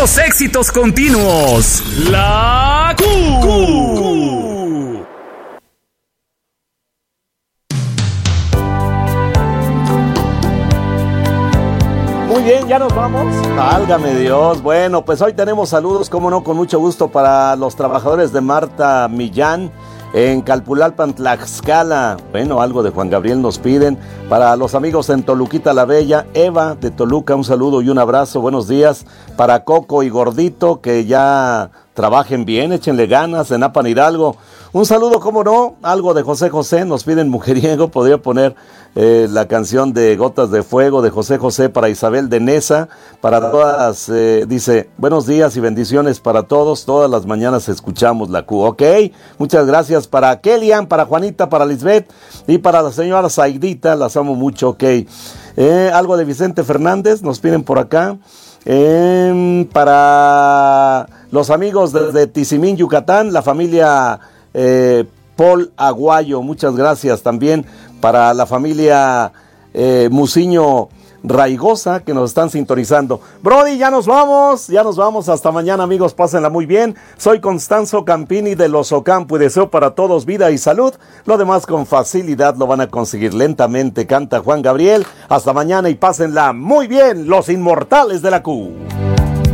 los éxitos continuos. La Q. Muy bien, ya nos vamos. Válgame Dios. Bueno, pues hoy tenemos saludos, como no, con mucho gusto para los trabajadores de Marta Millán en Calpulalpan, Tlaxcala. Bueno, algo de Juan Gabriel nos piden. Para los amigos en Toluquita la Bella, Eva de Toluca, un saludo y un abrazo. Buenos días. Para Coco y Gordito, que ya trabajen bien, échenle ganas. En Apan Hidalgo, un saludo, como no, algo de José José. Nos piden Mujeriego. Podría poner la canción de Gotas de Fuego de José José para Isabel de Nesa. Para todas, dice, buenos días y bendiciones para todos. Todas las mañanas escuchamos la Q. Ok, muchas gracias para Kellyan, para Juanita, para Lisbeth y para la señora Zaidita. Las amo mucho. Ok, algo de Vicente Fernández nos piden por acá. Para los amigos de Tizimín, Yucatán, la familia Paul Aguayo, muchas gracias. También para la familia Musiño Raigosa, que nos están sintonizando. Brody, ya nos vamos, hasta mañana, amigos, pásenla muy bien. Soy Constanzo Campini de Los Ocampo y deseo para todos vida y salud. Lo demás con facilidad lo van a conseguir. Lentamente canta Juan Gabriel. Hasta mañana y pásenla muy bien, los inmortales de la Q.